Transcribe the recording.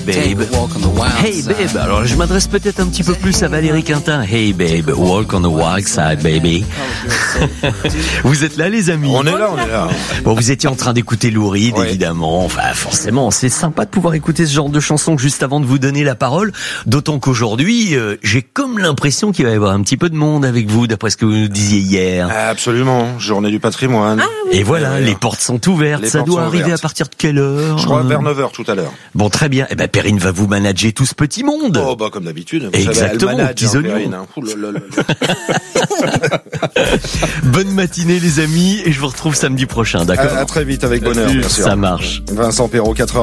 Babe. Hey Babe. Alors je m'adresse peut-être un petit peu plus à Valérie Quintin. Hey Babe, walk on the wild side, baby. Vous êtes là, les amis? On est là. Bon, vous étiez en train d'écouter Lou Reed, ouais. Évidemment. Enfin, forcément, c'est sympa de pouvoir écouter ce genre de chanson juste avant de vous donner la parole. D'autant qu'aujourd'hui, j'ai comme l'impression qu'il va y avoir un petit peu de monde avec vous, d'après ce que vous nous disiez hier. Absolument. Journée du patrimoine. Et voilà, les portes sont ouvertes. Ça doit arriver à partir de quelle heure? Je crois vers 9h tout à l'heure. Bon, très bien. Eh ben, Perrine va vous manager tout ce petit monde. Oh, bah, comme d'habitude. Exactement, petits oignons. Bonne matinée, les amis, et je vous retrouve samedi prochain, d'accord? À très vite, avec bonheur, bien sûr. Ça marche. Vincent Perrault, 4h.